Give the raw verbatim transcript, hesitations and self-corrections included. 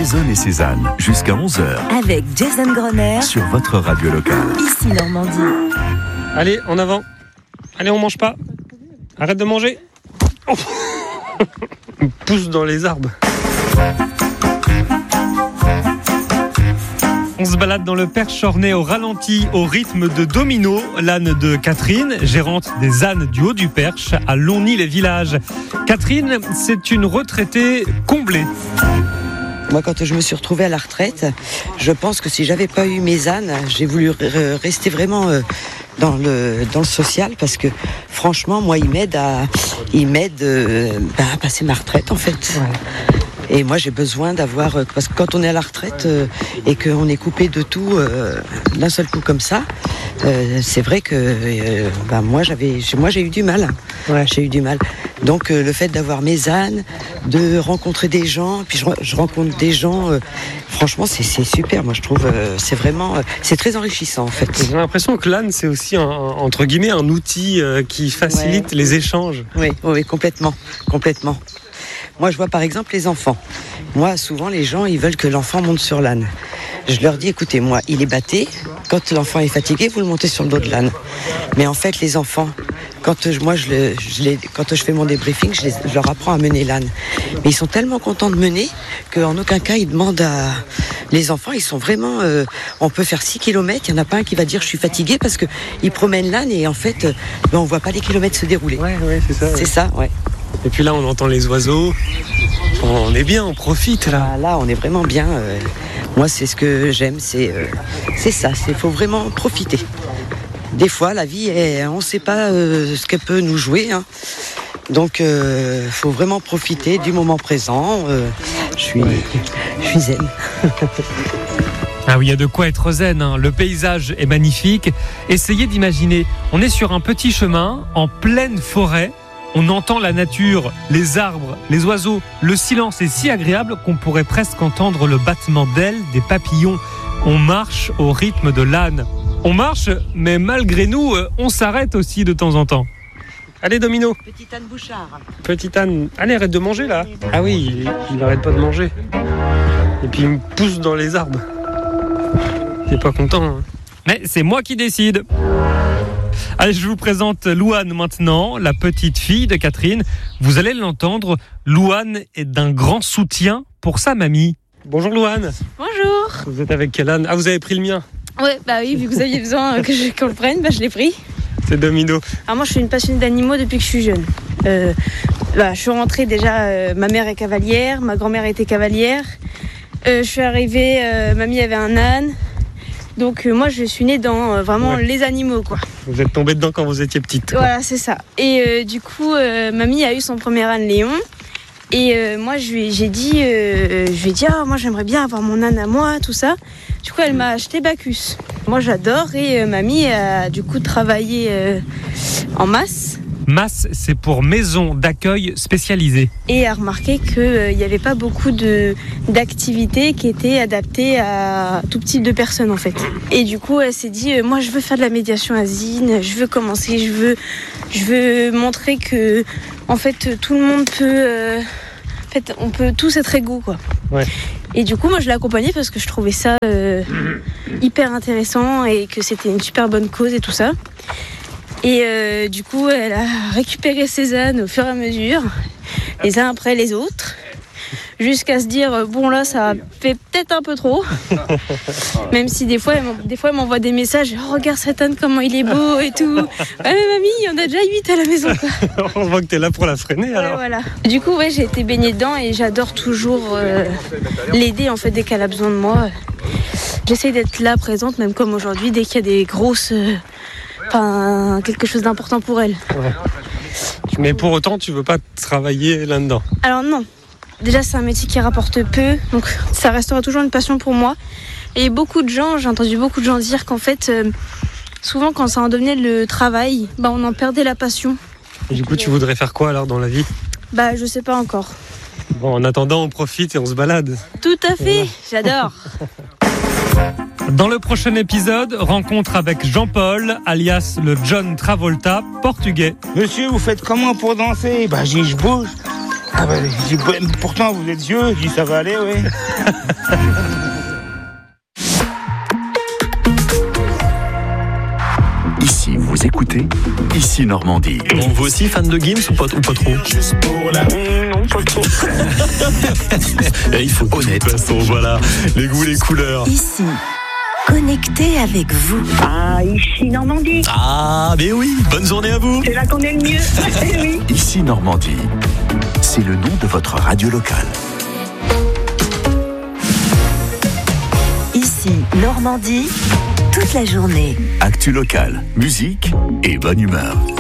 Jason et Cézanne, jusqu'à onze heures. Avec Jason Grosner. Sur votre radio locale. Ici Normandie. Allez, en avant. Allez, on mange pas. Arrête de manger. Oh. On pousse dans les arbres. On se balade dans le Perche orné au ralenti au rythme de Domino, l'âne de Catherine, gérante des ânes du Haut du Perche à Longny-les-Villages. Catherine, c'est une retraitée comblée. Moi, quand je me suis retrouvée à la retraite, je pense que si j'avais pas eu mes ânes, j'ai voulu rester vraiment dans le dans le social parce que franchement, moi, ils m'aident à ils m'aident bah, à passer ma retraite en fait. Ouais. Et moi, j'ai besoin d'avoir parce que quand on est à la retraite euh, et qu'on est coupé de tout euh, d'un seul coup comme ça, euh, c'est vrai que euh, bah, moi, j'avais moi j'ai eu du mal. Ouais. J'ai eu du mal. Donc euh, le fait d'avoir mes ânes, de rencontrer des gens, puis je, je rencontre des gens, euh, franchement c'est, c'est super, moi je trouve, euh, c'est vraiment, euh, c'est très enrichissant en fait. J'ai l'impression que l'âne c'est aussi un, entre guillemets un outil euh, qui facilite ouais. les échanges. Oui, oui, complètement, complètement. Moi je vois par exemple les enfants, moi souvent les gens ils veulent que l'enfant monte sur l'âne. Je leur dis écoutez moi il est batté, quand l'enfant est fatigué vous le montez sur le dos de l'âne. Mais en fait les enfants, quand moi je, le, je les, quand je fais mon débriefing, je, les, je leur apprends à mener l'âne. Mais ils sont tellement contents de mener qu'en aucun cas ils demandent à les enfants. Ils sont vraiment. Euh, on peut faire six kilomètres. Il y en a pas un qui va dire je suis fatigué parce que ils promènent l'âne et en fait, euh, ben, on voit pas les kilomètres se dérouler. Ouais, ouais, c'est ça. C'est ouais. ça, ouais. Et puis là, on entend les oiseaux. On est bien, on profite là. Ah, là, on est vraiment bien. Euh, moi, c'est ce que j'aime. C'est, euh, c'est ça. Il faut vraiment profiter. Des fois, la vie, est, on ne sait pas euh, ce qu'elle peut nous jouer. Hein. Donc, il euh, faut vraiment profiter du moment présent. Euh, je suis, je suis zen. Ah oui, il y a de quoi être zen. Hein. Le paysage est magnifique. Essayez d'imaginer. On est sur un petit chemin en pleine forêt. On entend la nature, les arbres, les oiseaux. Le silence est si agréable qu'on pourrait presque entendre le battement d'ailes des papillons. On marche au rythme de l'âne. On marche, mais malgré nous, on s'arrête aussi de temps en temps. Allez, Domino. Petit âne Bouchard. Petit âne. Allez, arrête de manger, là. Ah oui, il, il arrête pas de manger. Et puis, il me pousse dans les arbres. T'es pas content, hein. Mais c'est moi qui décide. Allez, je vous présente Louane maintenant, la petite fille de Catherine. Vous allez l'entendre, Louane est d'un grand soutien pour sa mamie. Bonjour, Louane. Bonjour. Vous êtes avec quel âne ? Ah, vous avez pris le mien ? Ouais, bah oui, vu que vous aviez besoin que je, qu'on le prenne, bah je l'ai pris. C'est Domino. Alors moi, je suis une passionnée d'animaux depuis que je suis jeune. Euh, bah, je suis rentrée déjà, euh, ma mère est cavalière, ma grand-mère était cavalière. Euh, je suis arrivée, euh, mamie avait un âne. Donc euh, moi, je suis née dans euh, vraiment ouais. les animaux, quoi. Vous êtes tombée dedans quand vous étiez petite, quoi. Voilà, c'est ça. Et euh, du coup, euh, mamie a eu son premier âne Léon. Et euh, moi, je lui ai, j'ai dit, euh, je lui ai dit, ah, moi, j'aimerais bien avoir mon âne à moi, tout ça. Du coup, elle m'a acheté Bacchus. Moi, j'adore. Et euh, mamie a du coup travaillé euh, en masse. Masse, c'est pour maison d'accueil spécialisée. Et a remarqué qu'il euh, n'y avait pas beaucoup de, d'activités qui étaient adaptées à tout type de personnes, en fait. Et du coup, elle s'est dit, euh, moi, je veux faire de la médiation asine, je veux commencer, je veux, je veux montrer que, en fait, tout le monde peut... Euh, en fait, on peut tous être égaux, quoi. Ouais. Et du coup, moi, je l'ai accompagnée parce que je trouvais ça euh, hyper intéressant et que c'était une super bonne cause et tout ça. Et euh, du coup, elle a récupéré ses ânes au fur et à mesure, les uns après les autres, jusqu'à se dire, bon là, ça fait peut-être un peu trop. Même si des fois, elle, des fois, elle m'envoie des messages, oh, regarde cet âne, comment il est beau et tout. Ouais, mais mamie, il y en a déjà huit à la maison, quoi. On voit que t'es là pour la freiner, alors. Ouais, voilà. Du coup, ouais, j'ai été baignée dedans et j'adore toujours euh, l'aider, en fait, dès qu'elle a besoin de moi. J'essaie d'être là, présente, même comme aujourd'hui, dès qu'il y a des grosses... Euh, Enfin, quelque chose d'important pour elle. Ouais. Mais pour autant, tu veux pas travailler là-dedans ? Alors non. Déjà, c'est un métier qui rapporte peu, donc ça restera toujours une passion pour moi. Et beaucoup de gens, j'ai entendu beaucoup de gens dire qu'en fait, euh, souvent quand ça en devenait le travail, bah on en perdait la passion. Et du coup, tu voudrais faire quoi alors dans la vie ? Bah, je sais pas encore. Bon, en attendant, on profite et on se balade. Tout à fait, ouais. J'adore. Dans le prochain épisode, rencontre avec Jean-Paul, alias le John Travolta, portugais. Monsieur, vous faites comment pour danser ? Bah, j'ai je bouge. Ah bah, je dis, pourtant vous êtes vieux, je dis ça va aller, oui. Ici, vous écoutez, ici Normandie. Bon, vous aussi fan de Gims ou pas, ou pas trop? Non, pas trop. Et il faut honnête. De toute façon, voilà, les goûts, les couleurs. Ici, connecté avec vous. Ah, ici Normandie. Ah, mais oui, bonne journée à vous. C'est là qu'on est le mieux. Eh oui. Ici Normandie, c'est le nom de votre radio locale. Ici, Normandie, toute la journée. Actu locale, musique et bonne humeur.